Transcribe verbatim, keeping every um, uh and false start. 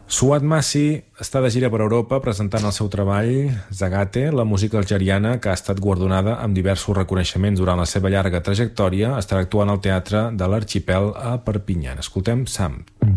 Suat Massi està de gira per Europa presentant el seu treball Zagate, la música algeriana que ha estat guardonada amb diversos reconeixements durant la seva llarga trajectòria. Estarà actuant al Teatre de l'Arxipel a Perpinyà. Escoltem Sam.